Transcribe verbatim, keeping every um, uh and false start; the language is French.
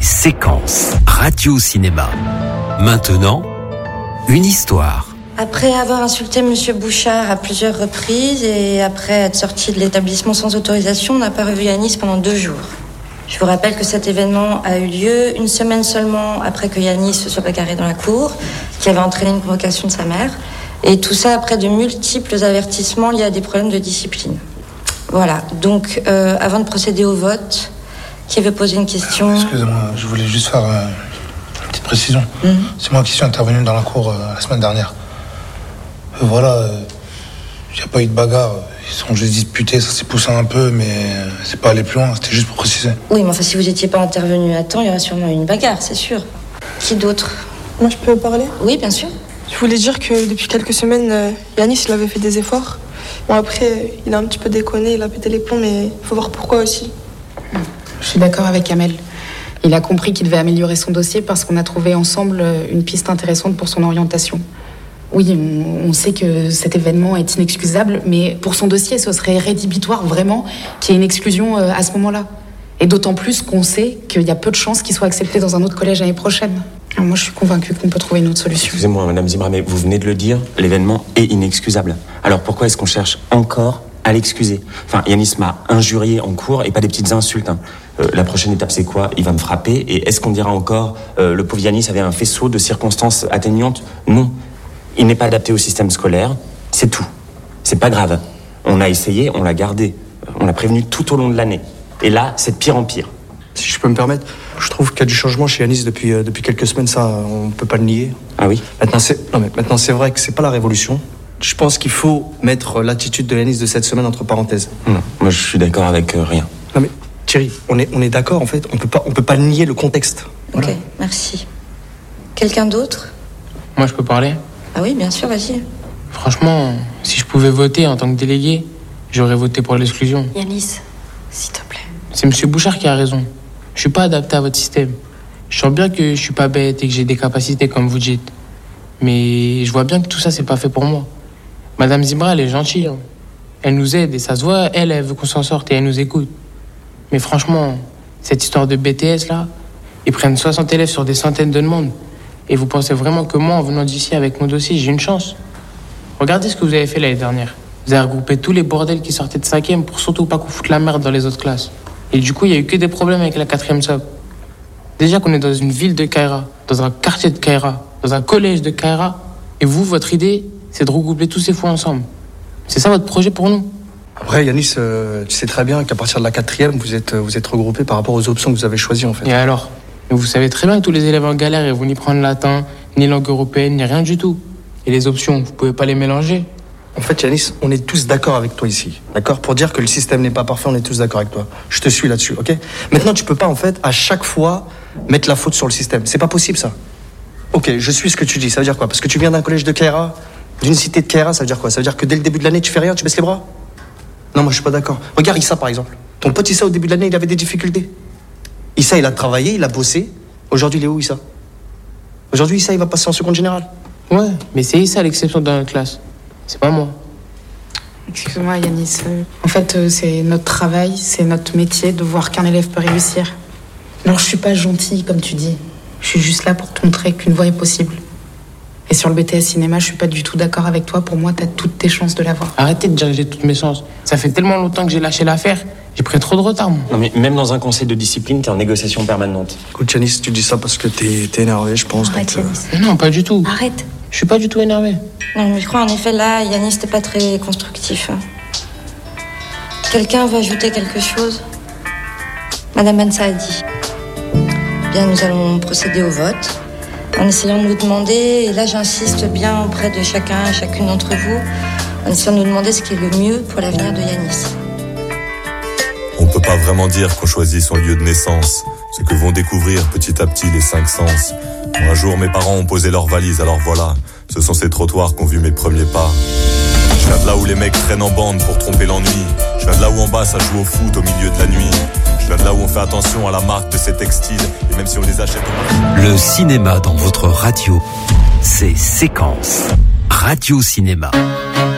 Séquences Radio Cinéma. Maintenant, une histoire. Après avoir insulté Monsieur Bouchard à plusieurs reprises et après être sorti de l'établissement sans autorisation, on n'a pas revu Yanis pendant deux jours. Je vous rappelle que cet événement a eu lieu une semaine seulement après que Yanis se soit bagarré dans la cour, qui avait entraîné une provocation de sa mère. Et tout ça après de multiples avertissements liés à des problèmes de discipline. Voilà, donc euh, avant de procéder au vote, qui avait posé une question... Excusez-moi, je voulais juste faire euh, une petite précision. Mm-hmm. C'est moi qui suis intervenu dans la cour euh, la semaine dernière. Euh, voilà, il n'y a pas eu de bagarre. Ils sont juste disputés, ça s'est poussé un peu, mais euh, c'est pas allé plus loin, c'était juste pour préciser. Oui, mais enfin, si vous n'étiez pas intervenu à temps, il y aurait sûrement eu une bagarre, c'est sûr. Qui d'autre? Moi, je peux parler? Oui, bien sûr. Je voulais dire que depuis quelques semaines, euh, Yanis, il avait fait des efforts. Bon, après, il a un petit peu déconné, il a pété les plombs, mais il faut voir pourquoi aussi. Je suis d'accord avec Amel. Il a compris qu'il devait améliorer son dossier parce qu'on a trouvé ensemble une piste intéressante pour son orientation. Oui, on, on sait que cet événement est inexcusable, mais pour son dossier, ce serait rédhibitoire vraiment qu'il y ait une exclusion euh, à ce moment-là. Et d'autant plus qu'on sait qu'il y a peu de chances qu'il soit accepté dans un autre collège l'année prochaine. Alors moi, je suis convaincue qu'on peut trouver une autre solution. Excusez-moi, Madame Zimra, mais vous venez de le dire, l'événement est inexcusable. Alors pourquoi est-ce qu'on cherche encore à l'excuser? Enfin, Yanis m'a injurié en cours et pas des petites insultes. Hein. Euh, la prochaine étape, c'est quoi? Il va me frapper et est-ce qu'on dira encore euh, le pauvre Yanis avait un faisceau de circonstances atteignantes? Non. Il n'est pas adapté au système scolaire, c'est tout. C'est pas grave. On a essayé, on l'a gardé. On l'a prévenu tout au long de l'année. Et là, c'est de pire en pire. Si je peux me permettre, je trouve qu'il y a du changement chez Yanis depuis, euh, depuis quelques semaines, ça, on peut pas le nier. Ah oui? Maintenant, c'est, non, mais maintenant, c'est vrai que c'est pas la révolution. Je pense qu'il faut mettre l'attitude de Yanis de cette semaine entre parenthèses. Non, moi je suis d'accord avec euh, rien. Non mais Thierry, on est, on est d'accord en fait, on peut pas, on peut pas nier le contexte. Voilà. Ok, voilà. merci. Quelqu'un d'autre? Moi je peux parler? Ah oui, bien sûr, vas-y. Franchement, si je pouvais voter en tant que délégué, j'aurais voté pour l'exclusion. Yanis, s'il te plaît. C'est Monsieur Bouchard qui a raison. Je suis pas adapté à votre système. Je sens bien que je suis pas bête et que j'ai des capacités comme vous dites. Mais je vois bien que tout ça c'est pas fait pour moi. Madame Zimra, elle est gentille. Hein. Elle nous aide et ça se voit, elle, elle veut qu'on s'en sorte et elle nous écoute. Mais franchement, cette histoire de B T S là, ils prennent soixante élèves sur des centaines de demandes. Et vous pensez vraiment que moi, en venant d'ici avec mon dossier, j'ai une chance? Regardez ce que vous avez fait l'année dernière. Vous avez regroupé tous les bordels qui sortaient de cinquième pour surtout pas qu'on foute la merde dans les autres classes. Et du coup, il y a eu que des problèmes avec la quatrième sub. Déjà qu'on est dans une ville de Kaira, dans un quartier de Kaira, dans un collège de Kaira, et vous, votre idée, c'est de regrouper tous ces fous ensemble. C'est ça votre projet pour nous? Après, Yanis, euh, tu sais très bien qu'à partir de la quatrième, vous êtes, vous êtes regroupés par rapport aux options que vous avez choisies en fait. Et alors? Mais vous savez très bien que tous les élèves en galère, ils vont ni prendre latin, ni langue européenne, ni rien du tout. Et les options, vous pouvez pas les mélanger. En fait, Yanis, on est tous d'accord avec toi ici. D'accord? Pour dire que le système n'est pas parfait, on est tous d'accord avec toi. Je te suis là-dessus, ok? Maintenant, tu peux pas, en fait, à chaque fois, mettre la faute sur le système. C'est pas possible, ça. Ok, je suis ce que tu dis. Ça veut dire quoi? Parce que tu viens d'un collège de Kaira, d'une cité de Kaira, ça veut dire quoi? Ça veut dire que dès le début de l'année, tu fais rien, tu baisses les bras? Non, moi, je suis pas d'accord. Regarde Issa, par exemple. Ton pote Issa, au début de l'année, il avait des difficultés. Issa, il a travaillé, il a bossé. Aujourd'hui, il est où, Issa? Aujourd'hui, Issa, il va passer en seconde générale. Ouais, mais c'est Issa l'exception dans notre classe. C'est pas moi. Excuse-moi, Yanis. Euh, en fait, euh, c'est notre travail, c'est notre métier de voir qu'un élève peut réussir. Alors, je suis pas gentille, comme tu dis. Je suis juste là pour te montrer qu'une voie est possible. Et sur le B T S cinéma, je suis pas du tout d'accord avec toi. Pour moi, t'as toutes tes chances de l'avoir. Arrêtez de dire que j'ai toutes mes chances. Ça fait tellement longtemps que j'ai lâché l'affaire. J'ai pris trop de retard, moi. Non, mais même dans un conseil de discipline, t'es en négociation permanente. Écoute, Yanis, tu dis ça parce que t'es, t'es énervé, je pense. Arrête, donc, Yanis. Mais non, pas du tout. Arrête. Je suis pas du tout énervé. Non, mais je crois en effet là, Yanis n'était pas très constructif. Quelqu'un veut ajouter quelque chose? Madame Ansa a dit. Bien, nous allons procéder au vote en essayant de nous demander, et là j'insiste bien auprès de chacun et chacune d'entre vous, en essayant de nous demander ce qui est le mieux pour l'avenir de Yanis. On peut pas vraiment dire qu'on choisit son lieu de naissance, ce que vont découvrir petit à petit les cinq sens. Un jour mes parents ont posé leurs valises, alors voilà, ce sont ces trottoirs qu'ont vu mes premiers pas. Je viens de là où les mecs traînent en bande pour tromper l'ennui. Je viens de là où en bas ça joue au foot au milieu de la nuit. Je viens de là où on fait attention à la marque de ces textiles, et même si on les achète au marché. Le cinéma dans votre radio, c'est Séquences Radio Cinéma.